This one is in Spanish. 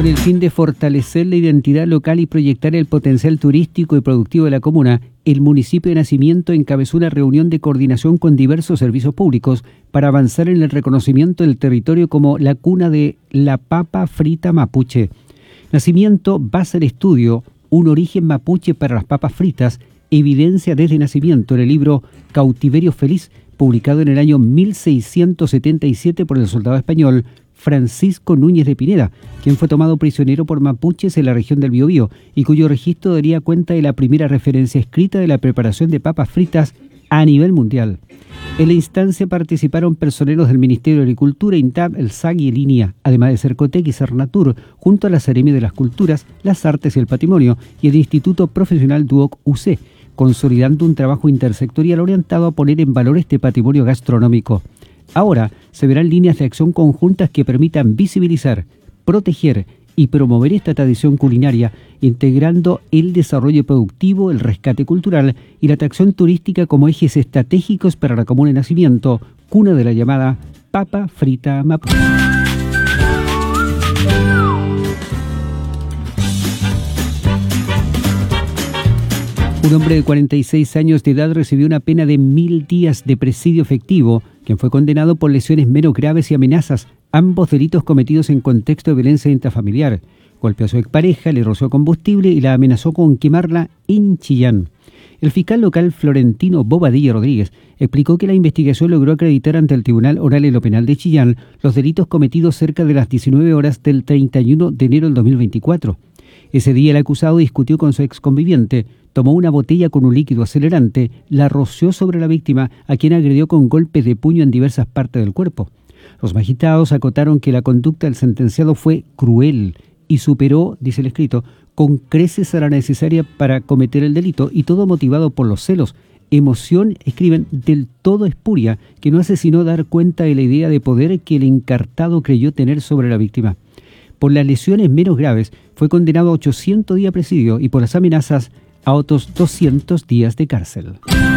Con el fin de fortalecer la identidad local y proyectar el potencial turístico y productivo de la comuna, el municipio de Nacimiento encabezó una reunión de coordinación con diversos servicios públicos para avanzar en el reconocimiento del territorio como la cuna de la papa frita mapuche. Nacimiento basa el estudio Un origen mapuche para las papas fritas, evidencia desde nacimiento en el libro Cautiverio Feliz, publicado en el año 1677 por el soldado español Francisco Núñez de Pineda, quien fue tomado prisionero por mapuches en la región del Biobío y cuyo registro daría cuenta de la primera referencia escrita de la preparación de papas fritas a nivel mundial. En la instancia participaron personeros del Ministerio de Agricultura, INTAP, el SAG y el INIA, además de Cercotec y Cernatur, junto a la Seremi de las Culturas, las Artes y el Patrimonio y el Instituto Profesional Duoc UC, consolidando un trabajo intersectorial orientado a poner en valor este patrimonio gastronómico. Ahora se verán líneas de acción conjuntas que permitan visibilizar, proteger y promover esta tradición culinaria, integrando el desarrollo productivo, el rescate cultural y la atracción turística como ejes estratégicos para la comuna de Nacimiento, cuna de la llamada papa frita mapuche. Un hombre de 46 años de edad recibió una pena de 1000 días de presidio efectivo, quien fue condenado por lesiones menos graves y amenazas, ambos delitos cometidos en contexto de violencia intrafamiliar. Golpeó a su expareja, le roció combustible y la amenazó con quemarla en Chillán. El fiscal local Florentino Bobadilla Rodríguez explicó que la investigación logró acreditar ante el Tribunal Oral en lo Penal de Chillán los delitos cometidos cerca de las 19 horas del 31 de enero del 2024. Ese día el acusado discutió con su exconviviente, tomó una botella con un líquido acelerante, la roció sobre la víctima, a quien agredió con golpes de puño en diversas partes del cuerpo. Los magistrados acotaron que la conducta del sentenciado fue cruel y superó, dice el escrito, con creces a la necesaria para cometer el delito y todo motivado por los celos. Emoción, escriben, del todo espuria, que no hace sino dar cuenta de la idea de poder que el encartado creyó tener sobre la víctima. Por las lesiones menos graves, fue condenado a 800 días de presidio y por las amenazas a otros 200 días de cárcel.